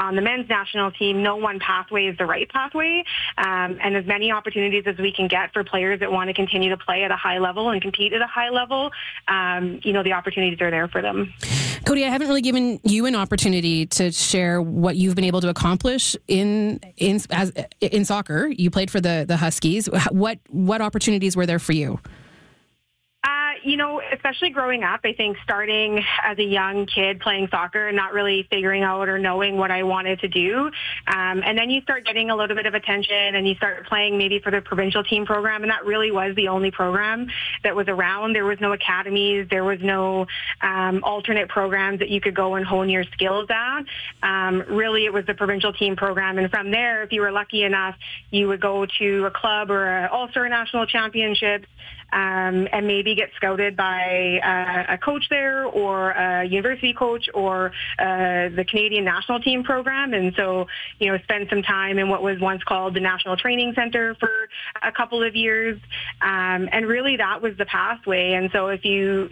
on the men's national team, no one pathway is the right pathway, and as many opportunities as we can get for players that want to continue to play at a high level and compete at a high level, the opportunities are there for them. Cody, I haven't really given you an opportunity to share what you've been able to accomplish in soccer. You played for the Huskies. What opportunities were there for you? Especially growing up, I think starting as a young kid playing soccer and not really figuring out or knowing what I wanted to do. And then you start getting a little bit of attention and you start playing maybe for the provincial team program. And that really was the only program that was around. There was no academies. There was no alternate programs that you could go and hone your skills at. Really, it was the provincial team program. And from there, if you were lucky enough, you would go to a club or an All-Star National Championships, and maybe get scouted by a coach there or a university coach or the Canadian national team program. And so, spend some time in what was once called the National Training Center for a couple of years. And really that was the pathway. And so if you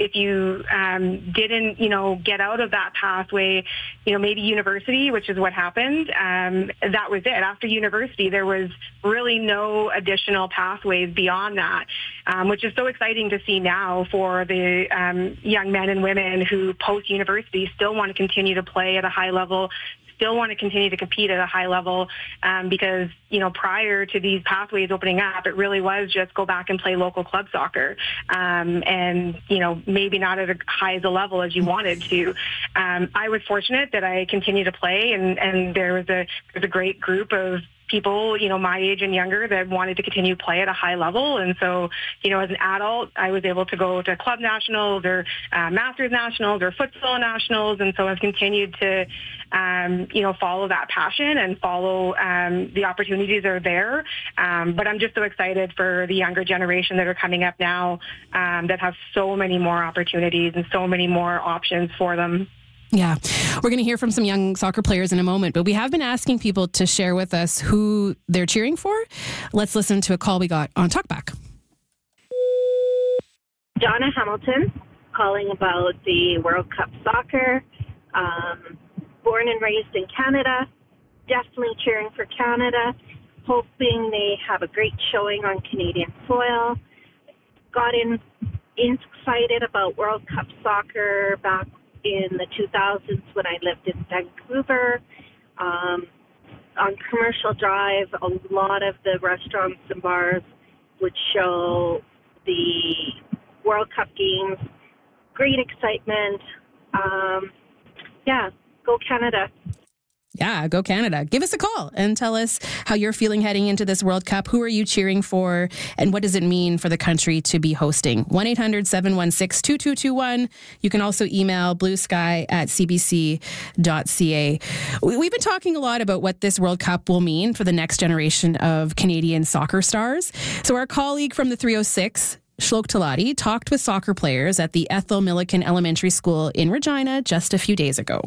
didn't, get out of that pathway, maybe university, which is what happened, that was it. After university, there was really no additional pathways beyond that, which is so exciting to see now for the young men and women who post-university still want to continue to play at a high level, still want to continue to compete at a high level, because, prior to these pathways opening up, it really was just go back and play local club soccer, and, maybe not at as high as a level as you wanted to. I was fortunate that I continued to play, and there was a great group of people, my age and younger that wanted to continue to play at a high level. And so, as an adult, I was able to go to club nationals or masters nationals or futsal nationals. And so I've continued to, follow that passion and follow the opportunities are there. But I'm just so excited for the younger generation that are coming up now that have so many more opportunities and so many more options for them. Yeah, we're going to hear from some young soccer players in a moment, but we have been asking people to share with us who they're cheering for. Let's listen to a call we got on Talkback. Donna Hamilton, calling about the World Cup soccer. Born and raised in Canada, definitely cheering for Canada, hoping they have a great showing on Canadian soil. Got excited about World Cup soccer back in the 2000s when I lived in Vancouver. On Commercial Drive, a lot of the restaurants and bars would show the World Cup games. Great excitement. Go Canada. Yeah, go Canada. Give us a call and tell us how you're feeling heading into this World Cup. Who are you cheering for? And what does it mean for the country to be hosting? 1-800-716-2221. You can also email bluesky@cbc.ca. We've been talking a lot about what this World Cup will mean for the next generation of Canadian soccer stars. So our colleague from the 306, Shlok Talati, talked with soccer players at the Ethel Milliken Elementary School in Regina just a few days ago.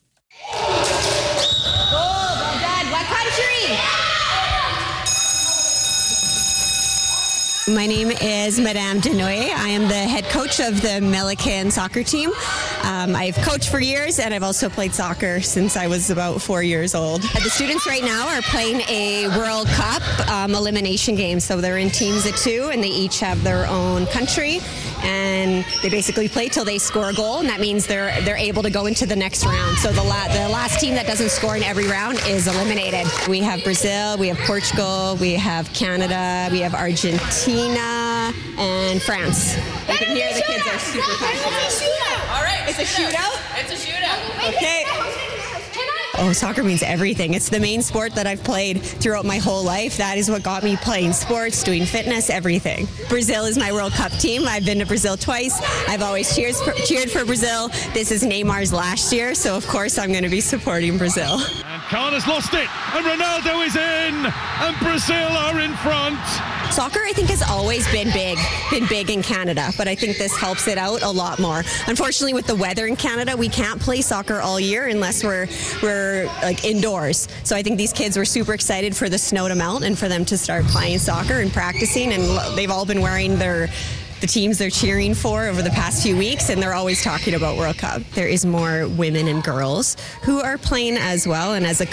My name is Madame Denoy. I am the head coach of the Milliken soccer team. I've coached for years, and I've also played soccer since I was about 4 years old. The students right now are playing a World Cup elimination game. So they're in teams of 2, and they each have their own country. And they basically play till they score a goal, and that means they're able to go into the next round. So the last team that doesn't score in every round is eliminated. We have Brazil, we have Portugal, we have Canada, we have Argentina, and France. You can hear the kids are super passionate. All right. It's a shootout? It's a shootout. Okay. Oh, soccer means everything. It's the main sport that I've played throughout my whole life. That is what got me playing sports, doing fitness, everything. Brazil is my World Cup team. I've been to Brazil twice. I've always cheered for Brazil. This is Neymar's last year, so of course I'm going to be supporting Brazil. And Khan has lost it, and Ronaldo is in, and Brazil are in front. Soccer, I think, has always been big in Canada, but I think this helps it out a lot more. Unfortunately, with the weather in Canada, we can't play soccer all year unless we're like indoors. So I think these kids were super excited for the snow to melt and for them to start playing soccer and practicing, and they've all been wearing the teams they're cheering for over the past few weeks, and they're always talking about World Cup. There is more women and girls who are playing as well, and as a